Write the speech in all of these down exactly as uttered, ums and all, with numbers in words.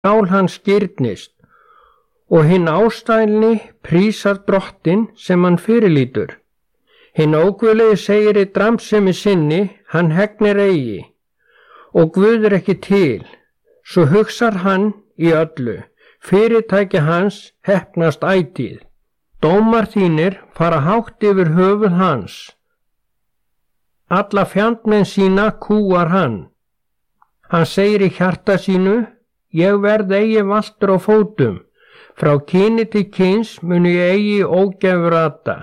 sál hans girnist, og hinn ástælni prísar drottin sem hann fyrirlítur. Hinn óguðlegi segir í dramsemi sinni, hann hegnir eigi, og Guð er ekki til, svo hugsar hann í öllu, fyrirtæki hans heppnast ætíð. Dómar þínir fara hátt yfir höfuð hans, alla fjandmenn sína kúar hann. Hann segir í hjarta sínu, ég verð eigi valtur á fótum, frá kyni til kyns mun ég eigi ógæfur rata.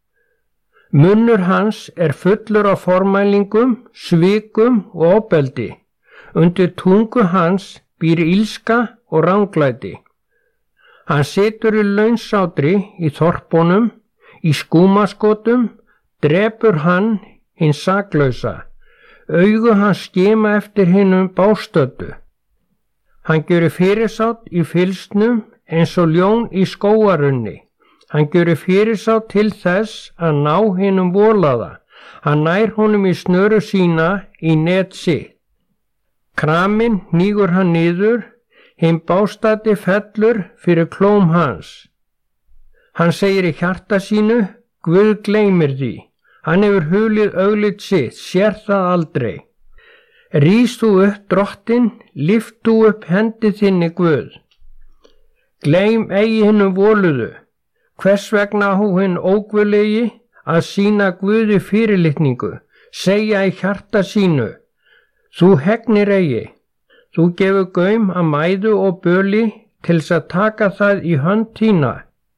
Munnur hans er fullur af formælingum, svikum og ofbeldi. Undir tungu hans býr ilska og ranglæti. Hann situr í launsátri í þorpunum, í skúmaskotum, drepur hann hinn saklausa. Augu hans skima eftir hinum bástöddu. Hann gjörir fyrirsátt í fylgsnum eins og ljón í skógarunni. Hann gjörir fyrirsátt til þess að ná hinum volaða. Hann nær honum í snöru sína í net sitt. Kraminn hnígur hann niður, hinn bástaddi fellur fyrir klóm hans. Hann segir í hjarta sínu, Guð gleymir því. Hann hefur hulið auglið sitt, sér það aldrei. Rís þú upp, drottin, lyft þú upp hendi þinni, Guð. Gleym eigi hinnum voluðu, hvers vegna hú hinn óguðlegi að sína Guði fyrirlitningu, segja í hjarta sínu, þú hegnir eigi, þú gefur gaum að mæðu og böli til þess að taka það í hönd þína.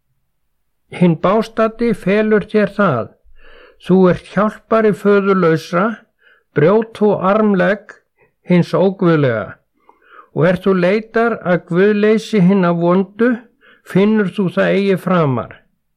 Hinn bástaddi felur þér það, þú ert hjálpari föðurlausra, brjót þú armlegg hins óguðlega, og er þú leitar að guðleysi hinna vondu, finnur þú það eigi framar.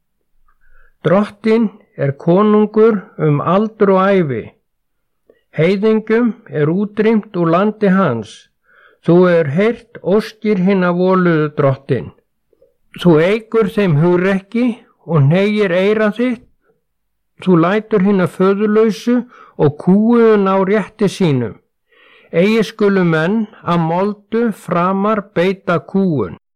Drottin er konungur um aldur og ævi. Heiðingum er útrýmt úr landi hans. Þú er heyrt óskir hinna voluðu, drottin. Þú eigur þeim hugrekki og hneigir eyra þitt. Þú lætur hinna föðurlausu og kúuðun á rétti sínum. Eigi skulu menn að moldu framar beita kúun.